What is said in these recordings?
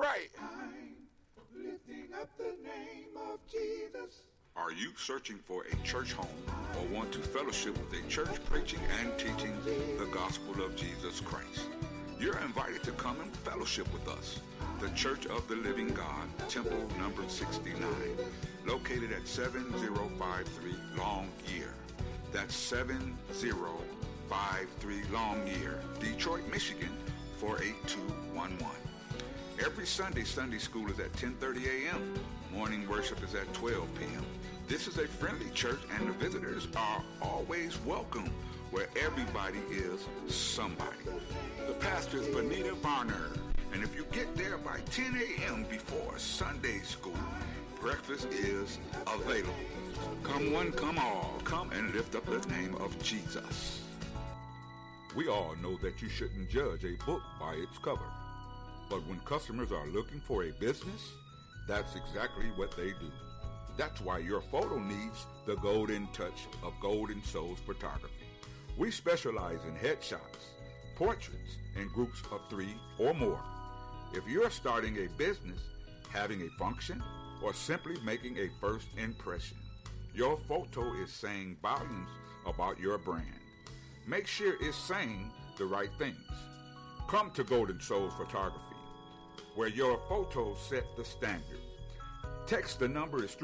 right. I'm lifting up the name of Jesus. Are you searching for a church home or want to fellowship with a church preaching and teaching the gospel of Jesus Christ? You're invited to come and fellowship with us. The Church of the Living God, Temple number 69, located at 7053 Longyear. That's 7053 Longyear, Detroit, Michigan, 48211. Every Sunday, Sunday school is at 10:30 a.m. Morning worship is at 12 p.m. This is a friendly church and the visitors are always welcome, where everybody is somebody. The pastor is Benita Varner, and if you get there by 10 a.m. before Sunday school, breakfast is available. Come one, come all, come and lift up the name of Jesus. We all know that you shouldn't judge a book by its cover. But when customers are looking for a business, that's exactly what they do. That's why your photo needs the golden touch of Golden Souls Photography. We specialize in headshots, portraits, and groups of 3 or more. If you're starting a business, having a function, or simply making a first impression, your photo is saying volumes about your brand. Make sure it's saying the right things. Come to Golden Souls Photography, where your photos set the standard. Text the number is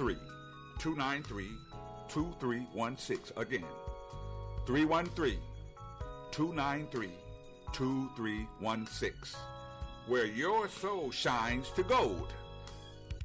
313-293-2316. Again, 313-293-2316, where your soul shines to gold.